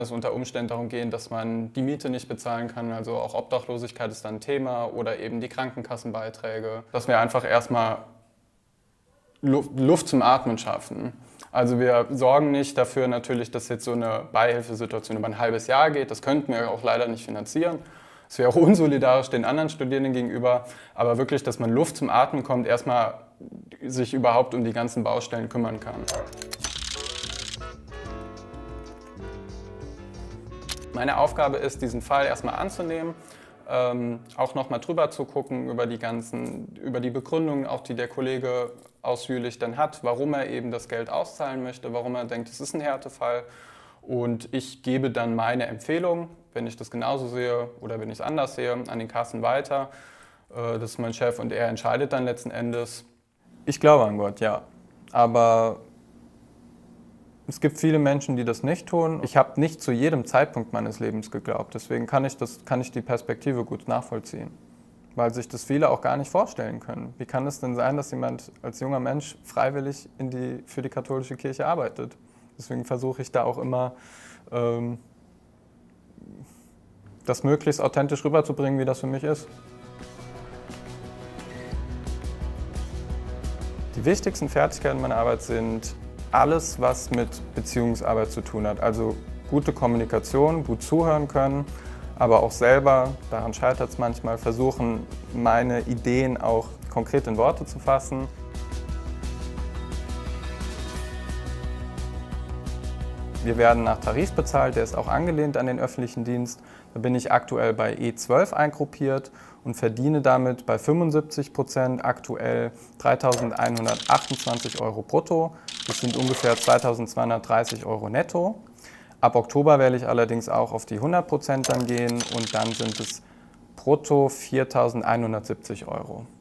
Es unter Umständen darum gehen, dass man die Miete nicht bezahlen kann, also auch Obdachlosigkeit ist dann ein Thema oder eben die Krankenkassenbeiträge. Dass wir einfach erstmal Luft zum Atmen schaffen. Also wir sorgen nicht dafür natürlich, dass jetzt so eine Beihilfesituation über ein halbes Jahr geht. Das könnten wir auch leider nicht finanzieren. Es wäre unsolidarisch den anderen Studierenden gegenüber. Aber wirklich, dass man Luft zum Atmen kommt, erstmal sich überhaupt um die ganzen Baustellen kümmern kann. Meine Aufgabe ist, diesen Fall erstmal anzunehmen, auch nochmal drüber zu gucken über die Begründungen, auch die der Kollege ausführlich dann hat, warum er eben das Geld auszahlen möchte, warum er denkt, es ist ein Härtefall. Und ich gebe dann meine Empfehlung, wenn ich das genauso sehe oder wenn ich es anders sehe, an den Kassen weiter. Das ist mein Chef und er entscheidet dann letzten Endes. Ich glaube an Gott, ja. Aber es gibt viele Menschen, die das nicht tun. Ich habe nicht zu jedem Zeitpunkt meines Lebens geglaubt. Deswegen kann ich die Perspektive gut nachvollziehen. Weil sich das viele auch gar nicht vorstellen können. Wie kann es denn sein, dass jemand als junger Mensch freiwillig für die katholische Kirche arbeitet? Deswegen versuche ich da auch immer, das möglichst authentisch rüberzubringen, wie das für mich ist. Die wichtigsten Fertigkeiten meiner Arbeit sind alles, was mit Beziehungsarbeit zu tun hat. Also gute Kommunikation, gut zuhören können, aber auch selber, daran scheitert es manchmal, versuchen, meine Ideen auch konkret in Worte zu fassen. Wir werden nach Tarif bezahlt, der ist auch angelehnt an den öffentlichen Dienst. Da bin ich aktuell bei E12 eingruppiert und verdiene damit bei 75% aktuell 3.128 € brutto. Das sind ungefähr 2.230 € netto. Ab Oktober werde ich allerdings auch auf die 100% dann gehen und dann sind es brutto 4.170 €.